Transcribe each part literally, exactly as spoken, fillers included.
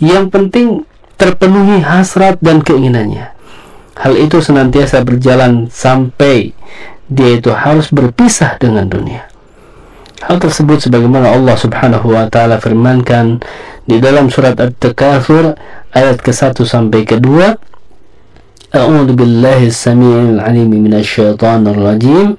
Yang penting terpenuhi hasrat dan keinginannya. Hal itu senantiasa berjalan sampai dia itu harus berpisah dengan dunia. Hal tersebut sebagaimana Allah Subhanahu wa taala firmankan di dalam surat At-Takatsur ayat ke satu sampai ke dua. A'udzu billahi as-sami'il 'alim minasy syaithanir rajim.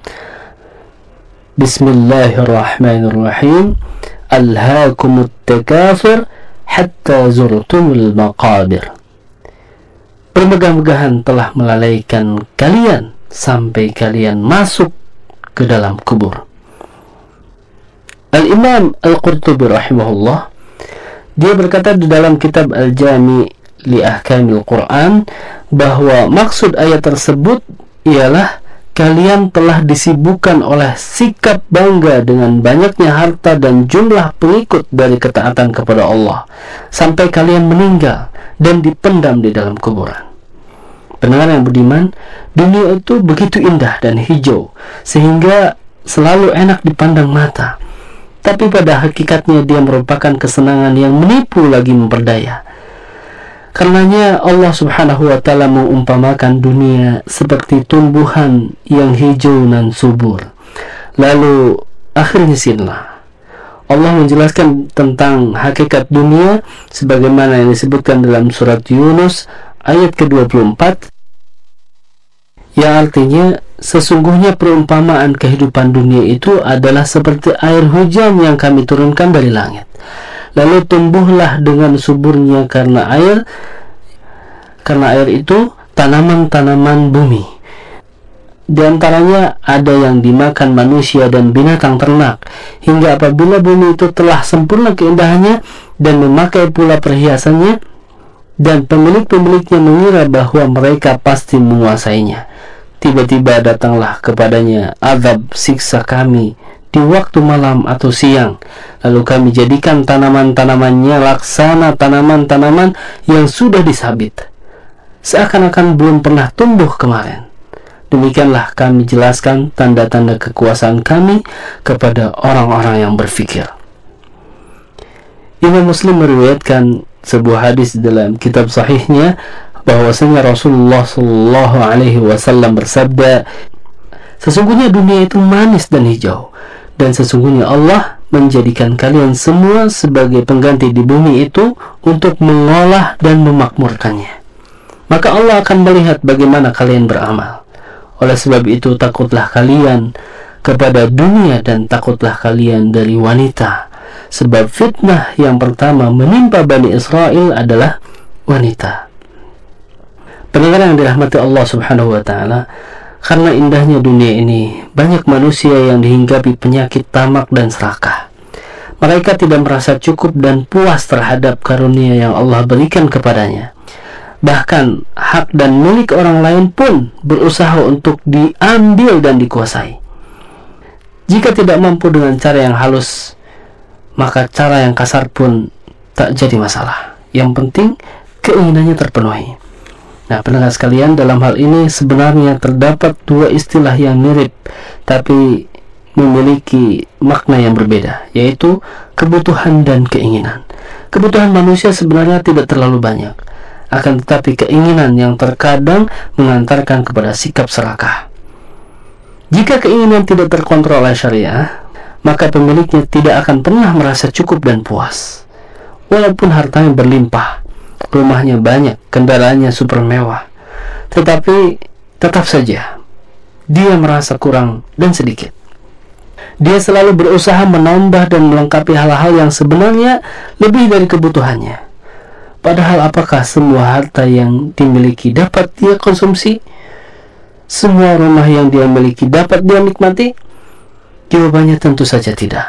Bismillahirrahmanirrahim. Alhaakumut takatsur hatta zurtumul maqabir. Bermegah-megahan telah melalaikan kalian sampai kalian masuk ke dalam kubur. Al-Imam Al-Qurtubi rahimahullah, dia berkata di dalam kitab Al-Jami' li Ahkamil Quran bahwa maksud ayat tersebut ialah kalian telah disibukkan oleh sikap bangga dengan banyaknya harta dan jumlah pengikut dari ketaatan kepada Allah sampai kalian meninggal dan dipendam di dalam kuburan. Pendengar yang budiman, dunia itu begitu indah dan hijau sehingga selalu enak dipandang mata, tapi pada hakikatnya dia merupakan kesenangan yang menipu lagi memperdaya. Karenanya Allah Subhanahu wa taala mengumpamakan dunia seperti tumbuhan yang hijau dan subur. Lalu akhirnya sinlah Allah menjelaskan tentang hakikat dunia sebagaimana yang disebutkan dalam surat Yunus ayat ke dua puluh empat, yang artinya sesungguhnya perumpamaan kehidupan dunia itu adalah seperti air hujan yang kami turunkan dari langit. Lalu tumbuhlah dengan suburnya karena air karena air itu tanaman-tanaman bumi. Di antaranya ada yang dimakan manusia dan binatang ternak, hingga apabila bumi itu telah sempurna keindahannya dan memakai pula perhiasannya, dan pemilik-pemiliknya mengira bahwa mereka pasti menguasainya, tiba-tiba datanglah kepadanya azab siksa kami di waktu malam atau siang, lalu kami jadikan tanaman-tanamannya laksana tanaman-tanaman yang sudah disabit, seakan-akan belum pernah tumbuh kemarin. Demikianlah kami jelaskan tanda-tanda kekuasaan kami kepada orang-orang yang berfikir. Imam Muslim meriwayatkan sebuah hadis dalam kitab sahihnya bahwasanya Rasulullah Shallallahu Alaihi Wasallam bersabda, sesungguhnya dunia itu manis dan hijau, dan sesungguhnya Allah menjadikan kalian semua sebagai pengganti di bumi itu untuk mengolah dan memakmurkannya. Maka Allah akan melihat bagaimana kalian beramal. Oleh sebab itu takutlah kalian kepada dunia dan takutlah kalian dari wanita, sebab fitnah yang pertama menimpa Bani Israel adalah wanita. Pendengar yang dirahmati Allah Subhanahu wa taala, karena indahnya dunia ini, banyak manusia yang dihinggapi penyakit tamak dan serakah. Mereka tidak merasa cukup dan puas terhadap karunia yang Allah berikan kepadanya. Bahkan hak dan milik orang lain pun berusaha untuk diambil dan dikuasai. Jika tidak mampu dengan cara yang halus, maka cara yang kasar pun tak jadi masalah. Yang penting keinginannya terpenuhi. Nah, pendengar sekalian, dalam hal ini sebenarnya terdapat dua istilah yang mirip tapi memiliki makna yang berbeda, yaitu kebutuhan dan keinginan. Kebutuhan manusia sebenarnya tidak terlalu banyak, akan tetapi keinginan yang terkadang mengantarkan kepada sikap serakah. Jika keinginan tidak terkontrol oleh syariah, maka pemiliknya tidak akan pernah merasa cukup dan puas. Walaupun hartanya berlimpah, rumahnya banyak, kendaraannya super mewah, tetapi tetap saja dia merasa kurang dan sedikit. Dia selalu berusaha menambah dan melengkapi hal-hal yang sebenarnya lebih dari kebutuhannya. Padahal apakah semua harta yang dimiliki dapat dia konsumsi? Semua rumah yang dia miliki dapat dia nikmati? Jawabannya tentu saja tidak.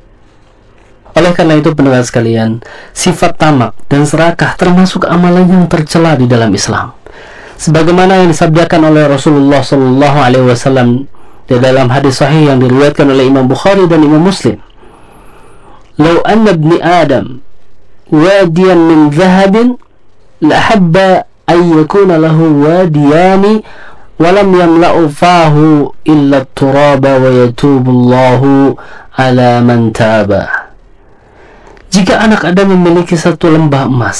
Oleh karena itu, pendengar sekalian, sifat tamak dan serakah termasuk amalan yang tercela di dalam Islam. Sebagaimana yang disabdakan oleh Rasulullah Shallallahu Alaihi Wasallam di dalam hadis sahih yang diriwayatkan oleh Imam Bukhari dan Imam Muslim, "Lau anna ibni Adam wadiyan min zahabin lahabba an yakuna lahu wadiyani walam yamla'u fahu illa turaba wa yatubu Allahu ala man taba." Jika anak Adam memiliki satu lembah emas,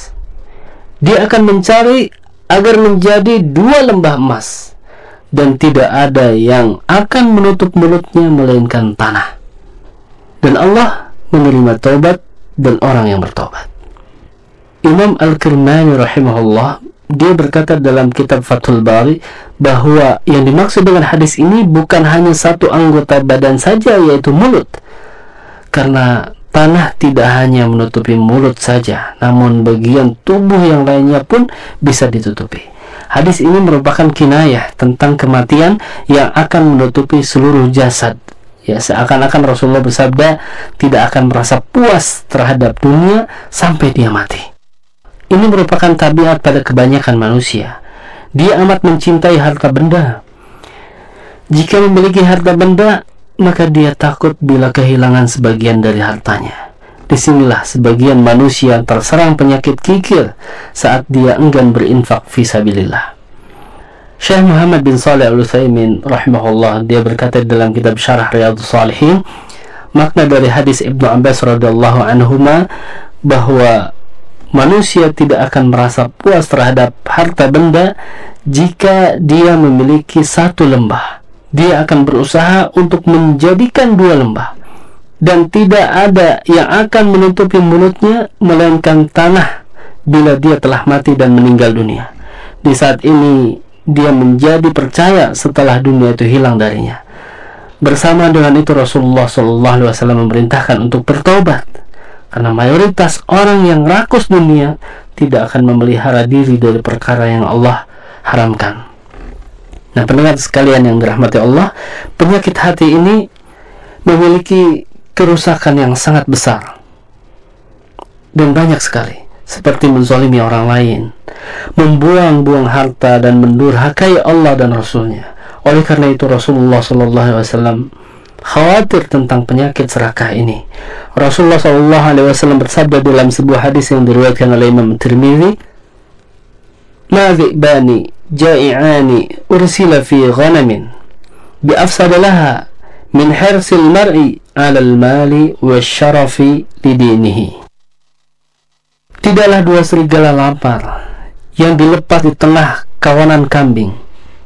dia akan mencari agar menjadi dua lembah emas, dan tidak ada yang akan menutup mulutnya melainkan tanah. Dan Allah menerima taubat dan orang yang bertobat. Imam Al-Kirmani rahimahullah, dia berkata dalam kitab Fathul Bari bahwa yang dimaksud dengan hadis ini bukan hanya satu anggota badan saja, yaitu mulut. Karena tanah tidak hanya menutupi mulut saja, namun bagian tubuh yang lainnya pun bisa ditutupi. Hadis ini merupakan kinayah tentang kematian yang akan menutupi seluruh jasad. Ya, seakan-akan Rasulullah bersabda tidak akan merasa puas terhadap dunia sampai dia mati. Ini merupakan tabiat pada kebanyakan manusia. Dia amat mencintai harta benda. Jika memiliki harta benda, maka dia takut bila kehilangan sebagian dari hartanya. Disinilah sebagian manusia terserang penyakit kikir saat dia enggan berinfak fisabilillah. Syekh Muhammad bin Shalih Al-Utsaimin rahimahullah, dia berkata dalam kitab Syarah Riyadhus Shalihin, makna dari hadis Ibnu Abbas radhiyallahu anhuma bahwa manusia tidak akan merasa puas terhadap harta benda jika dia memiliki satu lembah. Dia akan berusaha untuk menjadikan dua lembah, dan tidak ada yang akan menutupi mulutnya melainkan tanah bila dia telah mati dan meninggal dunia. Di saat ini dia menjadi percaya setelah dunia itu hilang darinya. Bersama dengan itu Rasulullah shallallahu alaihi wasallam memerintahkan untuk bertobat, karena mayoritas orang yang rakus dunia tidak akan memelihara diri dari perkara yang Allah haramkan. Nah, pendengar sekalian yang dirahmati Allah, penyakit hati ini memiliki kerusakan yang sangat besar dan banyak sekali, seperti menzalimi orang lain, membuang-buang harta, dan mendurhakai Allah dan Rasulnya. Oleh karena itu Rasulullah shallallahu alaihi wasallam khawatir tentang penyakit serakah ini. Rasulullah shallallahu alaihi wasallam bersabda dalam sebuah hadis yang diriwayatkan oleh Imam Tirmidzi, "Ma dhi'bani ja'i'ani ursila fi ghanamin bi afsada laha min hirsil mar'i 'ala al-mali wasyarafi lidinihi." Tidaklah dua serigala lapar yang dilepas di tengah kawanan kambing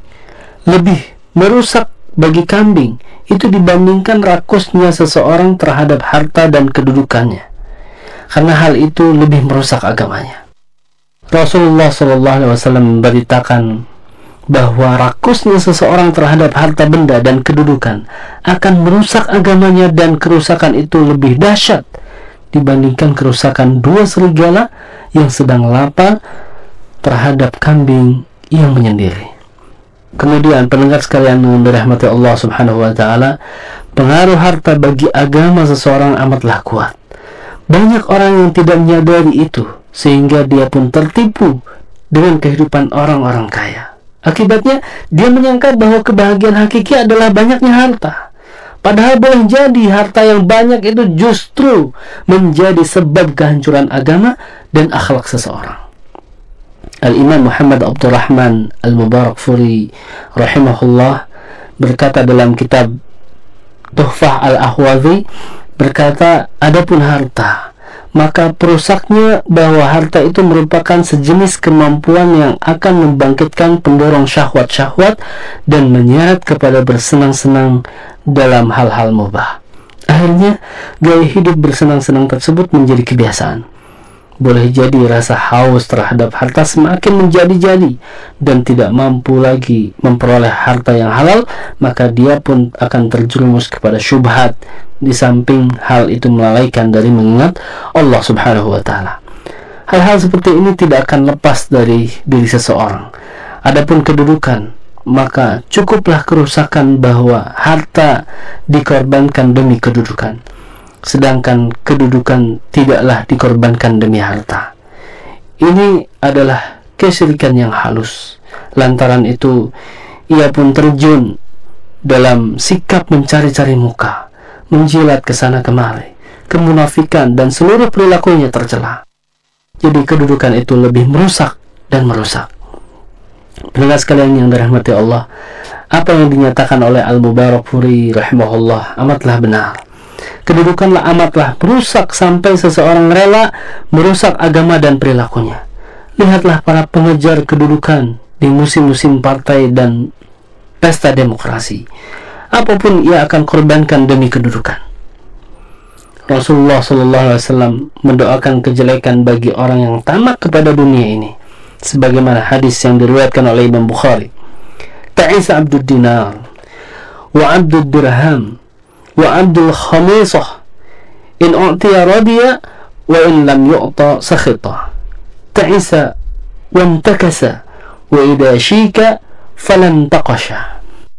lebih merusak bagi kambing itu dibandingkan rakusnya seseorang terhadap harta dan kedudukannya, karena hal itu lebih merusak agamanya. Rasulullah shallallahu alaihi wasallam memberitakan bahwa rakusnya seseorang terhadap harta benda dan kedudukan akan merusak agamanya, dan kerusakan itu lebih dahsyat dibandingkan kerusakan dua serigala yang sedang lapar terhadap kambing yang menyendiri. Kemudian pendengar sekalian yang dirahmati Allah Subhanahu wa taala, pengaruh harta bagi agama seseorang amatlah kuat. Banyak orang yang tidak menyadari itu, sehingga dia pun tertipu dengan kehidupan orang-orang kaya. Akibatnya dia menyangka bahwa kebahagiaan hakiki adalah banyaknya harta. Padahal boleh jadi harta yang banyak itu justru menjadi sebab kehancuran agama dan akhlak seseorang. Al-Imam Muhammad Abdurrahman Al-Mubarakfuri rahimahullah berkata dalam kitab Tuhfah Al-Ahwazi, berkata, adapun harta, maka perusaknya bahwa harta itu merupakan sejenis kemampuan yang akan membangkitkan pendorong syahwat-syahwat dan menyeret kepada bersenang-senang dalam hal-hal mubah. Akhirnya gaya hidup bersenang-senang tersebut menjadi kebiasaan. Boleh jadi rasa haus terhadap harta semakin menjadi-jadi dan tidak mampu lagi memperoleh harta yang halal, maka dia pun akan terjerumus kepada syubhat, di samping hal itu melalaikan dari mengingat Allah Subhanahu wa taala. Hal-hal seperti ini tidak akan lepas dari diri seseorang. Adapun kedudukan, maka cukuplah kerusakan bahwa harta dikorbankan demi kedudukan, sedangkan kedudukan tidaklah dikorbankan demi harta. Ini adalah kesyirikan yang halus. Lantaran itu ia pun terjun dalam sikap mencari-cari muka, menjilat ke sana kemari, kemunafikan, dan seluruh perilakunya tercela. Jadi kedudukan itu lebih merusak dan merusak. Pendengar sekalian yang dirahmati Allah, apa yang dinyatakan oleh Al-Mubarakfuri rahimahullah amatlah benar. Kedudukanlah amatlah merusak sampai seseorang rela merusak agama dan perilakunya. Lihatlah para pengejar kedudukan di musim-musim partai dan pesta demokrasi. Apapun ia akan korbankan demi kedudukan. Rasulullah Sallallahu Alaihi Wasallam mendoakan kejelekan bagi orang yang tamak kepada dunia ini, sebagaimana hadis yang diriwayatkan oleh Imam Bukhari. Ta'isa abdud dinar wa abdud dirham wa abdul khamisah in u'tiya radiya wa in lam yu'ta sakhita. Ta'isa wa intakasa wa idha shika falan taqasha.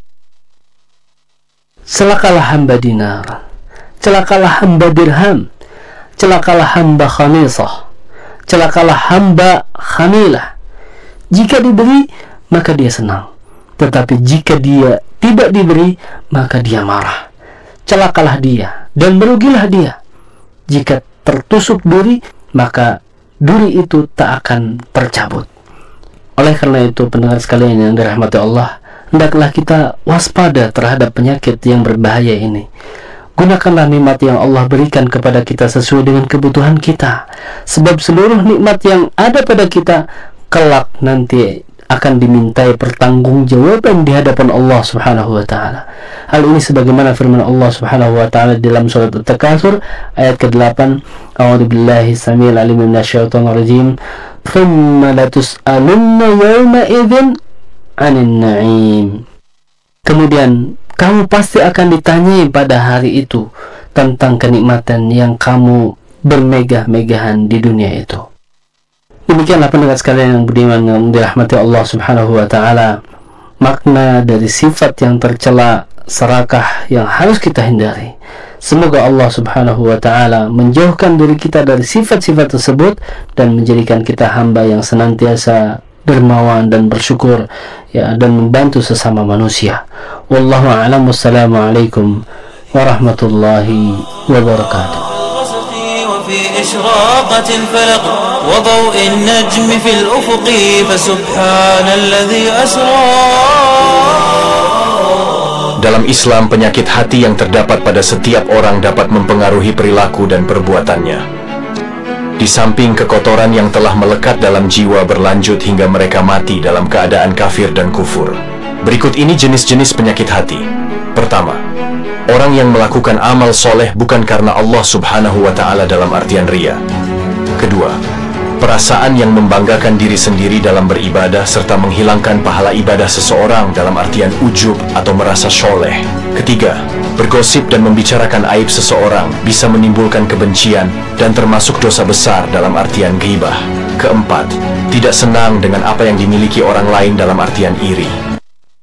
Celakalah hamba dinar, celakalah hamba dirham, celakalah hamba khamisah, celakalah hamba khamilah. Jika diberi, maka dia senang, tetapi jika dia tidak diberi, maka dia marah. Celakalah dia dan merugilah dia. Jika tertusuk duri, maka duri itu tak akan tercabut. Oleh karena itu, pendengar sekalian yang dirahmati Allah, hendaklah kita waspada terhadap penyakit yang berbahaya ini. Gunakanlah nikmat yang Allah berikan kepada kita sesuai dengan kebutuhan kita, sebab seluruh nikmat yang ada pada kita kelak nanti akan dimintai pertanggungjawaban di hadapan Allah Subhanahu wa taala. Hal ini sebagaimana firman Allah Subhanahu wa taala dalam surat At-Takasur ayat kedelapan, A'udzubillahi samil alim minasyaitonir rajim, "Tsumma latus'alunna yawma idzin 'anil na'im." Kemudian kamu pasti akan ditanyai pada hari itu tentang kenikmatan yang kamu bermegah-megahan di dunia itu. Demikianlah pendengar sekalian yang beriman yang dirahmati Allah Subhanahu wa taala, makna dari sifat yang tercela serakah yang harus kita hindari. Semoga Allah Subhanahu wa taala menjauhkan diri kita dari sifat-sifat tersebut dan menjadikan kita hamba yang senantiasa dermawan dan bersyukur, ya, dan membantu sesama manusia. Wallahu a'lam. Wassalamualaikum warahmatullahi wabarakatuh. في إشراقة الفلق وضوء النجم في الأفق فسبحان الذي أسرى. Dalam Islam, penyakit hati yang terdapat pada setiap orang dapat mempengaruhi perilaku dan perbuatannya. Di samping kekotoran yang telah melekat dalam jiwa berlanjut hingga mereka mati dalam keadaan kafir dan kufur. Berikut ini jenis-jenis penyakit hati. Pertama, orang yang melakukan amal soleh bukan karena Allah Subhanahu wa ta'ala dalam artian ria. Kedua, perasaan yang membanggakan diri sendiri dalam beribadah serta menghilangkan pahala ibadah seseorang dalam artian ujub atau merasa soleh. Ketiga, bergosip dan membicarakan aib seseorang bisa menimbulkan kebencian dan termasuk dosa besar dalam artian ghibah. Keempat, tidak senang dengan apa yang dimiliki orang lain dalam artian iri.